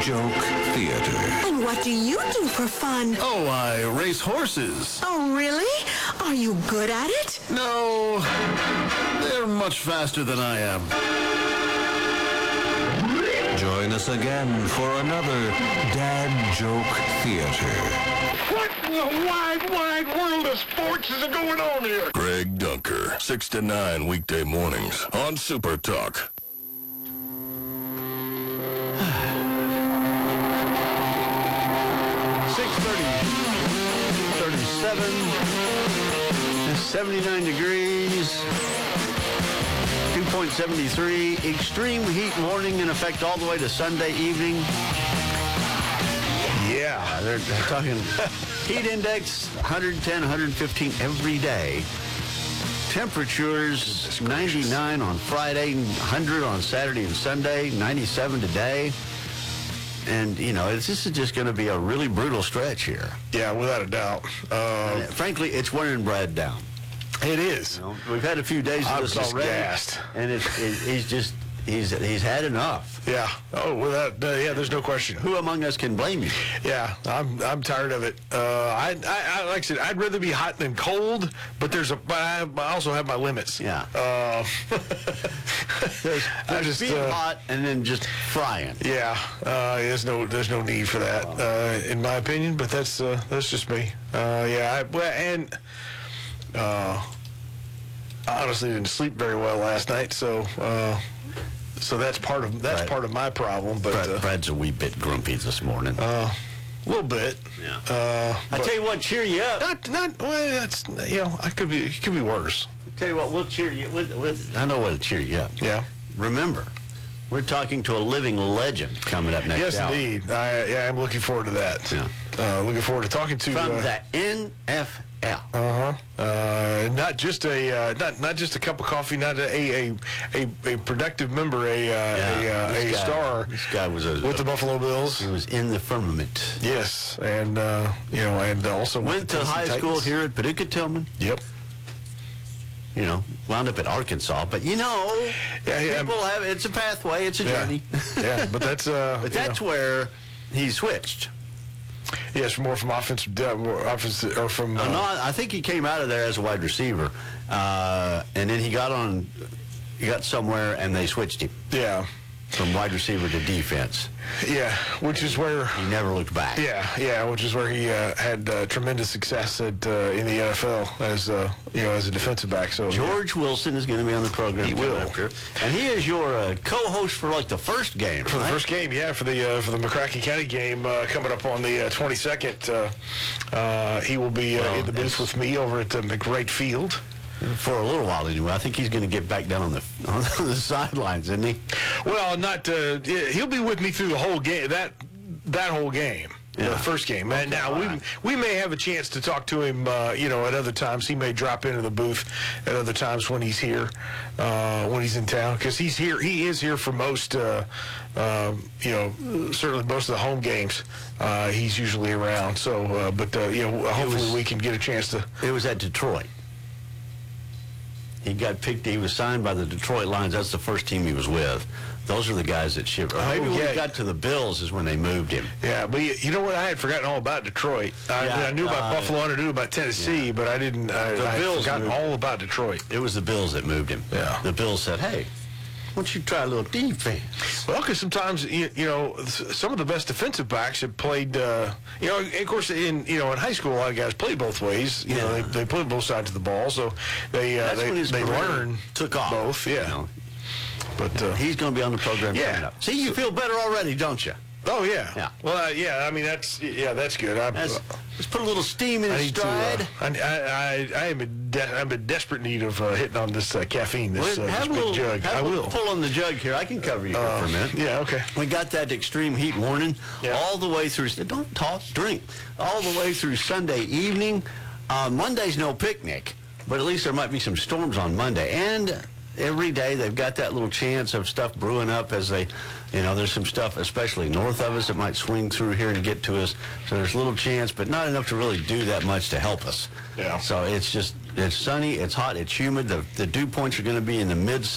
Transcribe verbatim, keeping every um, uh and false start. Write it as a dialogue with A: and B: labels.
A: Joke Theater.
B: And what do you do for fun?
C: Oh, I race horses.
B: Oh, really? Are you good at it?
C: No, they're much faster than I am.
A: Join us again for another Dad Joke Theater.
D: What in the wide, wide world of sports is going on here?
C: Greg Dunker, six to nine weekday mornings on Super Talk.
E: six thirty, thirty-seven, seventy-nine degrees, dew point seven three, extreme heat warning in effect all the way to Sunday evening. Yeah, they're, they're talking heat index one ten, one fifteen every day. Temperatures ninety-nine on Friday, one hundred on Saturday and Sunday, ninety-seven today. And, you know, it's, this is just going to be a really brutal stretch here.
D: Yeah, without a doubt. Uh,
E: And, frankly, it's wearing Brad down.
D: it is.
E: You know, we've had a few days of
D: I'm
E: this
D: just
E: already,
D: gassed.
E: and it's, it, he's just he's he's had enough.
D: Yeah. Oh, without. Uh, yeah, there's no question.
E: Who among us can blame you?
D: Yeah, I'm I'm tired of it. Uh, I, I, I like I said, I'd rather be hot than cold, but there's a. But I, I also have my limits.
E: Yeah.
D: Uh,
E: There's,
D: I
E: there's
D: just
E: being
D: uh,
E: hot and then just frying.
D: Yeah, uh, there's no there's no need for that, uh, in my opinion. But that's uh, that's just me. Uh, yeah, I, well, and uh, I honestly didn't sleep very well last night, so uh, so that's part of that's
E: Right.
D: part of my problem. But
E: Brad,
D: uh,
E: Brad's a wee bit grumpy this morning.
D: uh, a little bit.
E: Yeah.
D: Uh,
E: I
D: but
E: tell you what, cheer you up.
D: not not well. That's you know, I could be it could be worse.
E: Tell you what, we'll cheer you. We'll, we'll, I know what'll cheer you up.
D: Yeah.
E: Remember, we're talking to a living legend coming up next
D: Yes,
E: hour.
D: indeed. I, yeah, I'm looking forward to that.
E: Yeah.
D: Uh, looking forward to talking to.
E: From
D: uh,
E: the N F L.
D: Uh-huh. Uh Not just a uh, not not just a cup of coffee, not a a a, a productive member, a uh,
E: Yeah,
D: a, uh,
E: this
D: a
E: guy-
D: star
E: This guy was a,
D: with the Buffalo Bills.
E: he was in the firmament.
D: Yes, and uh, you know, and also with
E: Went
D: the
E: to
D: Tennessee
E: high school
D: Titans.
E: here at Paducah Tillman.
D: Yep.
E: You know, wound up at Arkansas, but you know,
D: Yeah, yeah,
E: people have it's a pathway, it's a
D: Yeah.
E: journey.
D: Yeah, but that's uh.
E: But
D: you
E: that's
D: know,
E: where he switched.
D: yes, more from offensive, uh, more offensive, or from. Uh,
E: Uh, no, I I think he came out of there as a wide receiver, uh, and then he got on, he got somewhere, and they switched him
D: yeah,
E: from wide receiver to defense.
D: yeah, which is where.
E: He never looked back.
D: Yeah, yeah, which is where he uh, had uh, tremendous success at uh, in the N F L as uh, you know as a defensive back. So
E: George Wilson is going to be on the program.
D: He
E: coming
D: will.
E: up here. And he is your uh, co-host for like the first game.
D: For the
E: right?
D: first game, yeah, for the uh, for the McCracken County game uh, coming up on the uh, twenty-second, uh, uh, he will be uh,
E: Well,
D: in the booth
E: it's-
D: with me over at the McWright Field.
E: For a little while anyway. I think he's going to get back down on the on the sidelines, isn't he?
D: Well, not uh, yeah, he'll be with me through the whole game. That that whole game.
E: Yeah.
D: The first game. And now
E: all
D: we
E: right.
D: we may have a chance to talk to him, uh, you know, at other times. He may drop into the booth at other times when he's here, uh, when he's in town, because he's here. He is here for most, uh, um, you know, certainly most of the home games. Uh, he's usually around. So, uh, but uh, you know, hopefully
E: was-
D: we can get a chance to.
E: It was at Detroit. He got picked. He was signed by the Detroit Lions. That's the first team he was with. Those are the guys that shipped. Or maybe when
D: yeah.
E: he got to the Bills is when they moved him.
D: Yeah, but you, you know what? I had forgotten all about Detroit. I,
E: Yeah,
D: I knew about
E: uh,
D: Buffalo and I knew about Tennessee, but I didn't. I,
E: The
D: I had
E: Bills
D: forgotten
E: moved.
D: all about Detroit.
E: It was the Bills that moved him.
D: Yeah.
E: The Bills said, "Hey, why don't you try a little defense?"
D: Well, because sometimes you, you know s- some of the best defensive backs have played. Uh, you know, of course, in you know in high school, a lot of guys play both ways. You know,
E: Yeah.
D: they, they play both sides of the ball, so they uh,
E: That's
D: they,
E: when his
D: they
E: career
D: learn
E: took off.
D: both. Yeah,
E: You know,
D: but uh,
E: he's going to be on the program
D: Yeah.
E: coming up. See, you feel better already, don't you?
D: oh yeah,
E: Yeah.
D: Well, uh, yeah. I mean, that's yeah, that's good. I,
E: That's, let's put a little steam in
D: I
E: his
D: need to. Uh,
E: stride.
D: I, I, I, I am in de- I'm in desperate need of uh, hitting on this uh, caffeine. This,
E: Well,
D: uh, this
E: have a
D: big
E: little,
D: jug.
E: have
D: I
E: a little
D: will.
E: pull on the jug here. I can cover you here
D: Uh,
E: for a minute.
D: Yeah. Okay.
E: We got that extreme heat warning
D: Yeah.
E: all the way through. Don't talk, drink. All the way through Sunday evening. Uh, Monday's no picnic, but at least there might be some storms on Monday. And every day they've got that little chance of stuff brewing up as they, you know, there's some stuff, especially north of us, that might swing through here and get to us. So there's a little chance, but not enough to really do that much to help us.
D: Yeah.
E: So it's just, it's sunny, it's hot, it's humid. The, the dew points are going to be in the mid